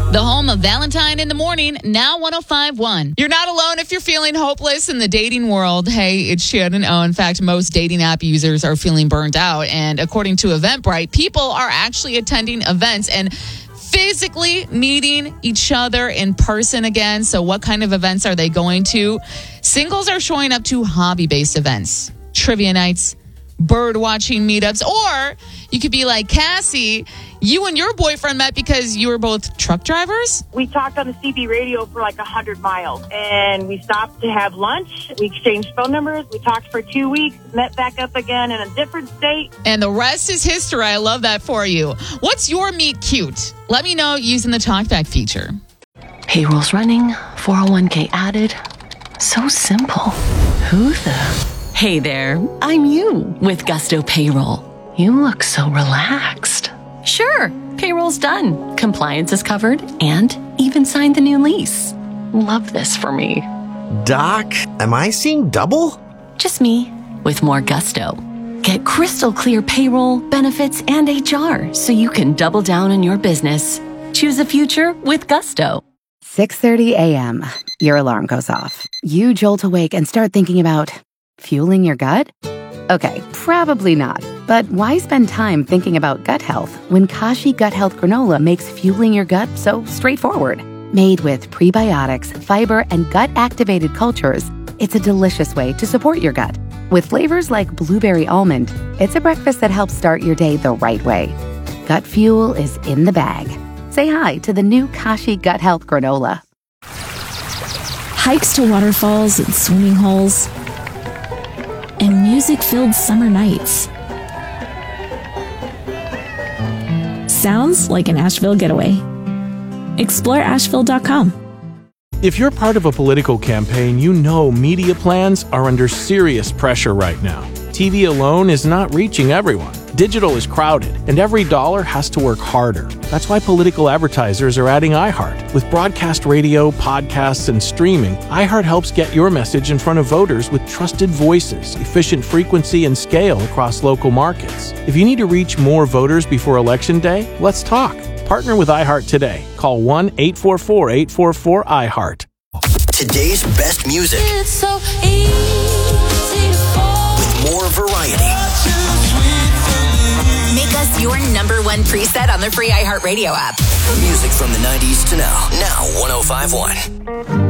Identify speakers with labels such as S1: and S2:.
S1: The home of Valentine in the Morning, now 105.1. You're not alone if you're feeling hopeless in the dating world. Hey, it's Shannon O. In fact, most dating app users are feeling burned out. And according to Eventbrite, people are actually attending events and physically meeting each other in person again. So what kind of events are they going to? Singles are showing up to hobby-based events, trivia nights, bird watching meetups, or you could be like Cassie. You and your boyfriend met because you were both truck drivers?
S2: We talked on the CB radio for like 100 miles, and we stopped to have lunch. We exchanged phone numbers. We talked for 2 weeks, met back up again in a different state.
S1: And the rest is history. I love that for you. What's your meet cute? Let me know using the TalkBack feature.
S3: Payroll's running, 401k added. So simple. Who the... Hey there, I'm you with Gusto Payroll. You look so relaxed. Sure, payroll's done. Compliance is covered and even signed the new lease. Love this for me.
S4: Doc, am I seeing double?
S3: Just me with more gusto. Get crystal clear payroll, benefits, and HR so you can double down on your business. Choose a future with Gusto.
S5: 6:30 a.m. Your alarm goes off. You jolt awake and start thinking about fueling your gut? Okay, probably not. But why spend time thinking about gut health when Kashi Gut Health Granola makes fueling your gut so straightforward? Made with prebiotics, fiber, and gut-activated cultures, it's a delicious way to support your gut. With flavors like blueberry almond, it's a breakfast that helps start your day the right way. Gut fuel is in the bag. Say hi to the new Kashi Gut Health Granola.
S6: Hikes to waterfalls and swimming holes, and music-filled summer nights. Sounds like an Asheville getaway. Explore Asheville.com.
S7: If you're part of a political campaign, you know media plans are under serious pressure right now. TV alone is not reaching everyone. Digital is crowded, and every dollar has to work harder. That's why political advertisers are adding iHeart. With broadcast radio, podcasts, and streaming, iHeart helps get your message in front of voters with trusted voices, efficient frequency, and scale across local markets. If you need to reach more voters before Election Day, let's talk. Partner with iHeart today. Call 1-844-844-iHeart.
S8: Today's best music. It's so easy to fall. With more variety.
S9: Make us your number one preset on the free iHeartRadio app.
S8: Music from the 90s to now. Now 105.1.